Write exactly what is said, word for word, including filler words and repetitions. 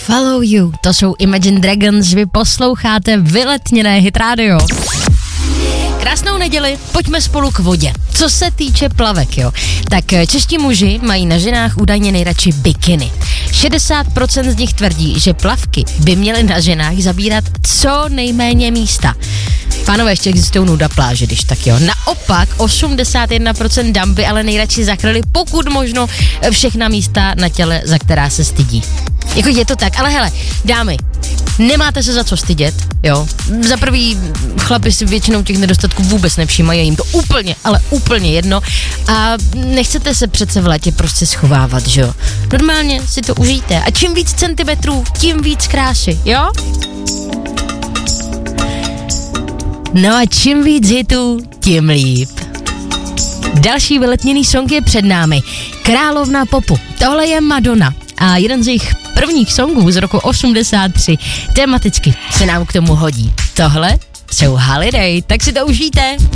Follow You, to jsou Imagine Dragons, vy posloucháte vyletněné Hit Radio. Krásnou neděli, pojďme spolu k vodě. Co se týče plavek, jo, tak čeští muži mají na ženách údajně nejradši bikiny. šedesát procent z nich tvrdí, že plavky by měly na ženách zabírat co nejméně místa. Pánové, ještě existují nuda pláže, když tak jo. Naopak osmdesát jedna procent dam by ale nejradši zakryli pokud možno všechna místa na těle, za která se stydí. Jako je to tak, ale hele, dámy, nemáte se za co stydět, jo. Za prvý, chlapi si většinou těch nedostatků vůbec nevšímají, jim to úplně, ale úplně jedno a nechcete se přece v létě prostě schovávat, že jo. Normálně si to užijte a čím víc centimetrů, tím víc krásy, jo. No a čím víc hitů, tím líp. Další vyletněný song je před námi. Královna popu. Tohle je Madonna a jeden z jejich prvních songů z roku osmdesát tři. Tematicky se nám k tomu hodí. Tohle jsou Holiday, tak si to užijte.